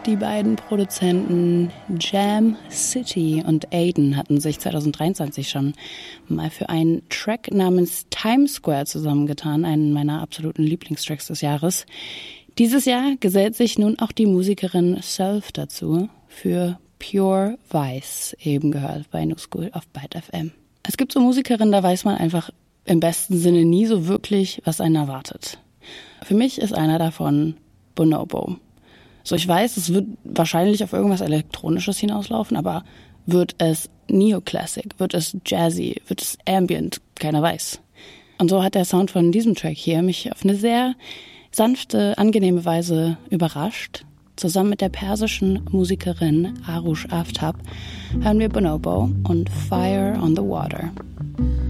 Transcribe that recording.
Die beiden Produzenten Jam City und Aiden hatten sich 2023 schon mal für einen Track namens Times Square zusammengetan, einen meiner absoluten Lieblingstracks des Jahres. Dieses Jahr gesellt sich nun auch die Musikerin Self dazu für Pure Vice, eben gehört bei New School auf Byte FM. Es gibt so Musikerinnen, da weiß man einfach im besten Sinne nie so wirklich, was einen erwartet. Für mich ist einer davon Bonobo. So, ich weiß, es wird wahrscheinlich auf irgendwas Elektronisches hinauslaufen, aber wird es Neoclassic, wird es Jazzy, wird es Ambient, keiner weiß. Und so hat der Sound von diesem Track hier mich auf eine sehr sanfte, angenehme Weise überrascht. Zusammen mit der persischen Musikerin Arush Aftab hören wir Bonobo und Fire on the Water.